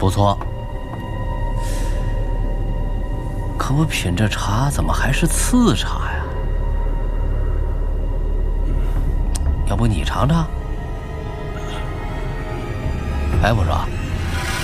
不错。可我品这茶怎么还是次茶呀？要不你尝尝？哎，我说，